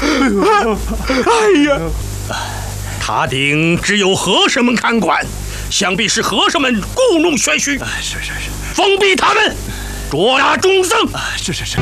哎呀，塔顶只有和尚们看管，想必是和尚们故弄玄虚。 是， 封闭他们，捉拿众僧。 是。